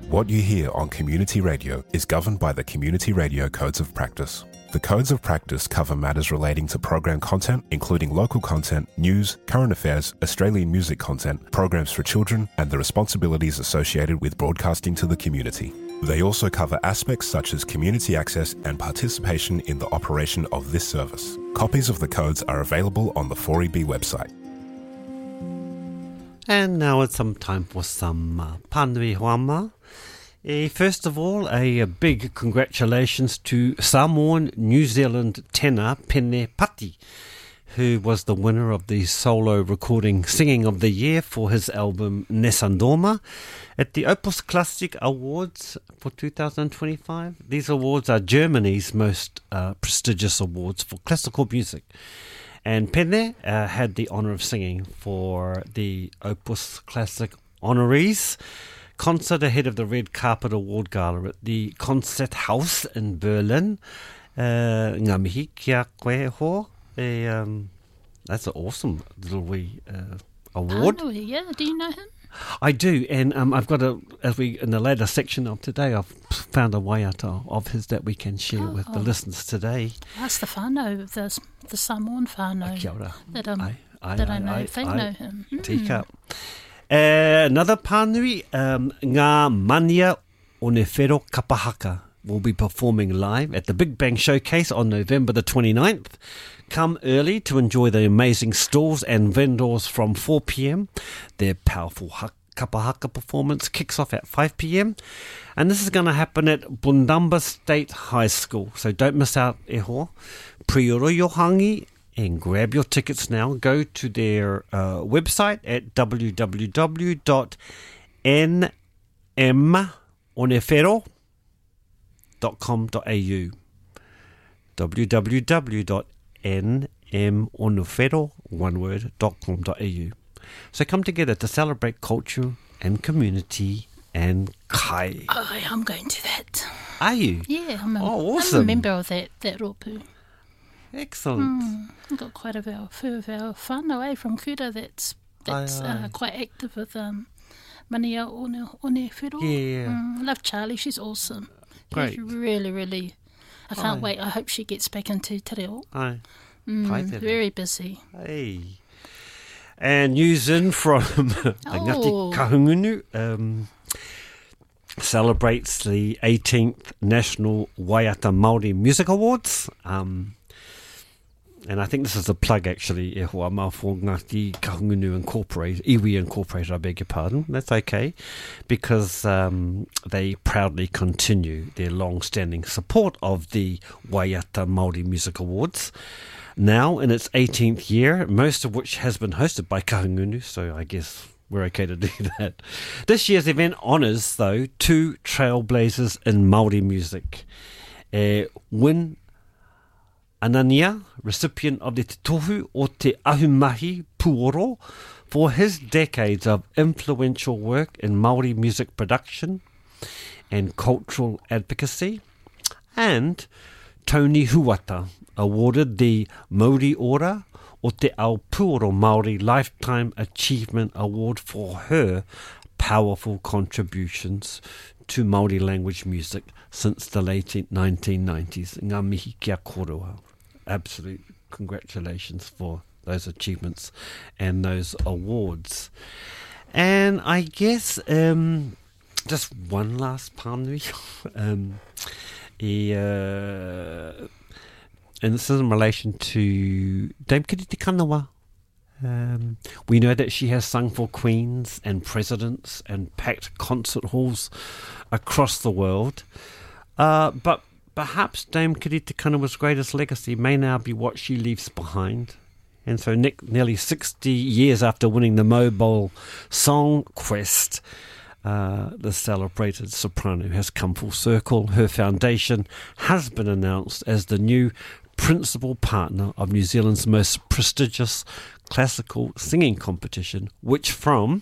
What you hear on Community Radio is governed by the Community Radio Codes of Practice. The Codes of Practice cover matters relating to program content, including local content, news, current affairs, Australian music content, programs for children, and the responsibilities associated with broadcasting to the community. They also cover aspects such as community access and participation in the operation of this service. Copies of the codes are available on the 4EB website. And now it's some time for some Pānui Hoama. First of all, a big congratulations to Samoan New Zealand tenor Pene Pati, who was the winner of the solo recording Singing of the Year for his album Nesandoma at the Opus Classic Awards for 2025. These awards are Germany's most prestigious awards for classical music. And Pene had the honour of singing for the Opus Classic honorees concert ahead of the Red Carpet Award Gala at the Konzerthaus in Berlin. Ngā mihi kia koe ho. That's an awesome little wee award. Pānui, yeah. Do you know him? I do, and I've got in the later section of today, I've found a waiata of his that we can share with the listeners today. That's the whānau, the Samoan whānau. Kia ora. That I know. They know him. Teacup. Another Pānui, Ngā Mania Onewhero Kapahaka will be performing live at the Big Bang Showcase on November the 29th. Come early to enjoy the amazing stalls and vendors from 4 p.m. Their powerful kapahaka performance kicks off at 5 p.m. And this is going to happen at Bundamba State High School. So don't miss out, e hoa. Prioroyohangi, and grab your tickets now. Go to their website at www.nmonefero.com.au www.nmonefero.com.au. So come together to celebrate culture and community and kai. Oh, I'm going to that. Are you? Yeah, awesome. I'm a member of that ropu. Excellent. I've got quite a few of our whānau from Kura that's quite active with Mania Onewhero. Yeah. I love Charlie, she's awesome. Great. She's really, really, I can't wait. I hope she gets back into te reo. Aye. Very busy. Hey. And news in from Ngāti Kahungunu celebrates the 18th National Waiata Māori Music Awards. And I think this is a plug, actually, e hoa mā for Ngāti Kahungunu Incorporated, Iwi Incorporated, I beg your pardon. That's okay, because they proudly continue their long-standing support of the Waiata Māori Music Awards. Now, in its 18th year, most of which has been hosted by Kahungunu, so I guess we're okay to do that. This year's event honours, though, two trailblazers in Māori music. Win Anania, recipient of the Te Tohu o Te Ahumahi Puoro, for his decades of influential work in Māori music production and cultural advocacy, and Tony Huata, awarded the Mauri Ora o Te Ao Puoro Māori Lifetime Achievement Award for her powerful contributions to Māori language music since the late 1990s. Ngā mihi kia korua. Absolute congratulations for those achievements and those awards. And I guess just one last Pānui. And this is in relation to Dame Kiriti Kanawa. We know that she has sung for queens and presidents and packed concert halls across the world. But perhaps Dame Kiriti Kanawa's greatest legacy may now be what she leaves behind. And so nearly 60 years after winning the Mobile Song Quest, the celebrated soprano has come full circle. Her foundation has been announced as the new principal partner of New Zealand's most prestigious classical singing competition, which from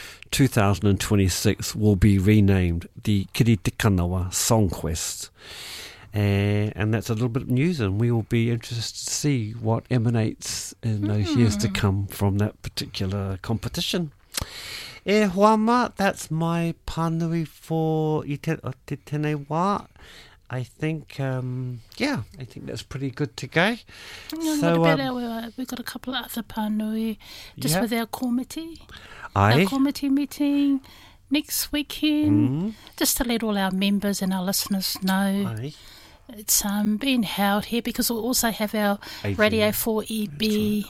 2026 will be renamed the Kiriti Kanawa Song Quest. And that's a little bit of news, and we will be interested to see what emanates in those years to come from that particular competition. E Huama, that's my pānui for I te tēnei wā. I think, I think that's pretty good to go. So, what about we've got a couple of other pānui just with our komiti. Our komiti meeting next weekend, just to let all our members and our listeners know. Aye. It's being held here because we'll also have our AGM. Radio 4EB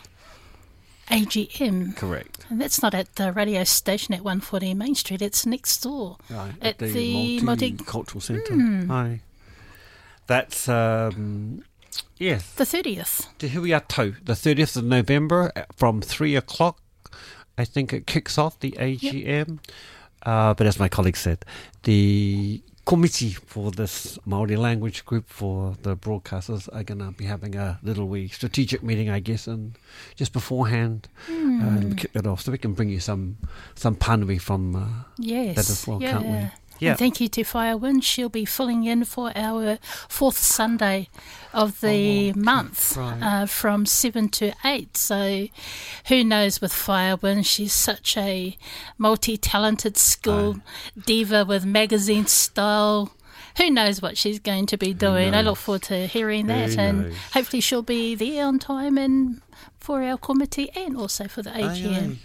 AGM. Correct. And that's not at the radio station at 140 Main Street, it's next door. Aye, at the Multicultural Centre. Aye. That's, yes. The 30th. Te hui a tau, the 30th of November from 3 o'clock. I think it kicks off the AGM. But as my colleague said, the committee for this Māori language group for the broadcasters are going to be having a little wee strategic meeting, I guess, and just beforehand kick that off, so we can bring you some pānui from that as well, can't we? Yeah. And thank you to Firewind. She'll be filling in for our fourth Sunday of the month from 7 to 8. So who knows with Firewind? She's such a multi-talented skilled diva with magazine style. Who knows what she's going to be doing? I look forward to hearing that. And hopefully she'll be there on time and for our committee and also for the AGM.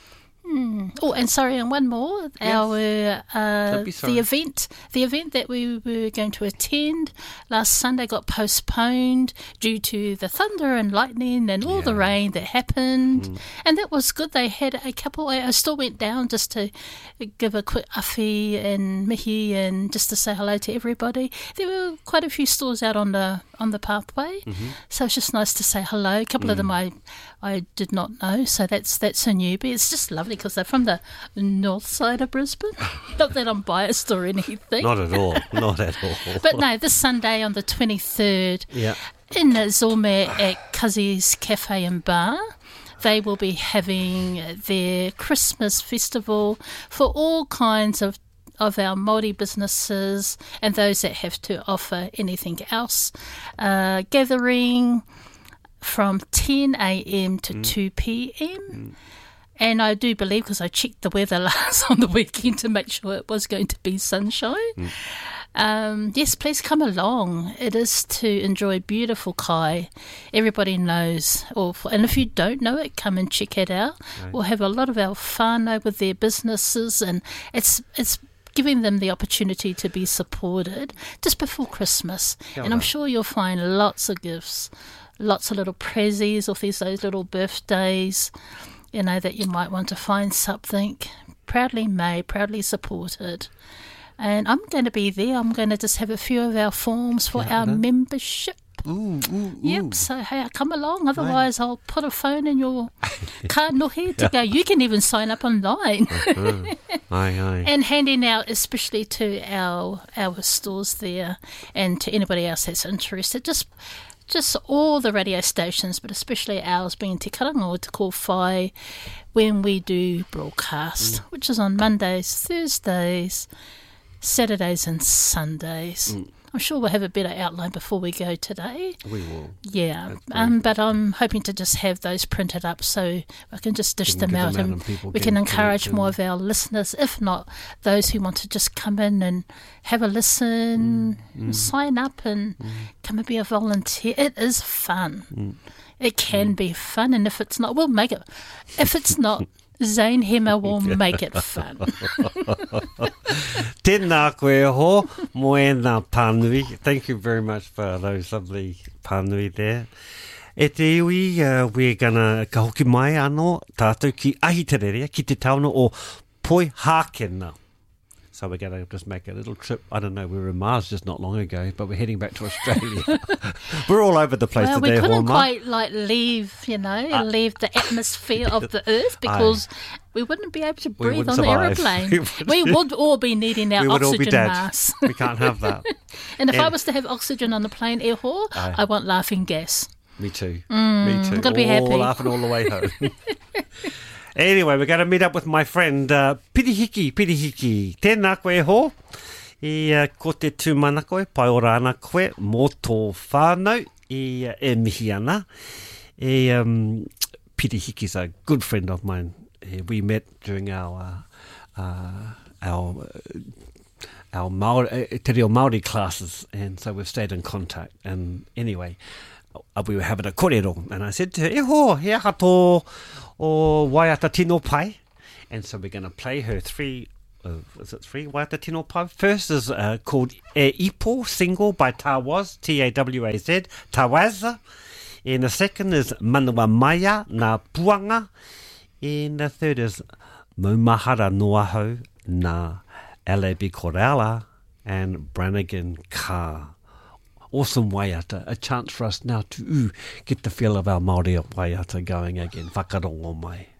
Oh, and sorry, and one more. Yes. The event that we were going to attend last Sunday got postponed due to the thunder and lightning and all the rain that happened. And that was good. They had a couple. I still went down just to give a quick awhi and mihi and just to say hello to everybody. There were quite a few stores out on the pathway, so it's just nice to say hello. A couple of them I did not know, so that's a newbie. It's just lovely because they're from the north side of Brisbane. Not that I'm biased or anything. Not at all. Not at all. But no, this Sunday on the 23rd in Zome at Cuzzy's Cafe and Bar, they will be having their Christmas festival for all kinds of our Māori businesses and those that have to offer anything else. Gathering from 10 a.m. to 2 p.m. And I do believe, because I checked the weather last on the weekend to make sure it was going to be sunshine. Yes, please come along. It is to enjoy beautiful kai. Everybody knows. And if you don't know it, come and check it out. We'll have a lot of our whānau with their businesses, and it's giving them the opportunity to be supported just before Christmas. And I'm sure you'll find lots of gifts, lots of little prezzies, or if there's those little birthdays, that you might want to find something. Proudly made, proudly supported. And I'm going to be there. I'm going to just have a few of our forms for our membership. Yep, so hey, come along. Otherwise, I'll put a phone in your car nohe to go. You can even sign up online. And handing out, especially to our stores there and to anybody else that's interested. Just all the radio stations, but especially ours being Te Karanga or Te Kōwhai, when we do broadcast, which is on Mondays, Thursdays, Saturdays and Sundays. I'm sure we'll have a better outline before we go today. We will. Yeah, but I'm hoping to just have those printed up so I can just dish them out and we can encourage more of our listeners, if not those who want to just come in and have a listen, sign up and come and be a volunteer. It is fun. It can be fun, and if it's not, we'll make it. If it's not, Zane Hema will make it fun. Tēnā koe ho, moena pānui. Thank you very much for those lovely pānui there. E te iwi, we're gonna ka hoki mai anō tātou ki Ahitereiria, ki te tauna o Poihākena. So we're going to just make a little trip. I don't know, we were in Mars just not long ago, but we're heading back to Australia. We're all over the place today. We couldn't quite leave the atmosphere of the Earth because we wouldn't be able to breathe on the aeroplane. We would all be needing our oxygen masks. We can't have that. And if I was to have oxygen on the plane, I want laughing gas. Me too. Me too. I've got to be happy. Laughing all the way home. Anyway, we're going to meet up with my friend Pirihiki. Tēnā koe ho. Ko te tūmana koe, pai ora ana koe, mō tō whānau, e mihi ana. Pirihiki's a good friend of mine. We met during our Te Reo Māori classes, and so we've stayed in contact. And anyway, we were having a kōrero, and I said to her, he hato o Waiata Tino Pai. And so we're going to play her three Waiata Tino Pai? First is called E Ipo, single by Tawaz, T-A-W-A-Z, Tawaz. And the second is Manua Maya, na Puanga. And the third is Maumahara Noaho, na Alabi Korala and Brannigan Ka. Awesome Waiata, a chance for us now to get the feel of our Māori Waiata going again. Whakarongo mai.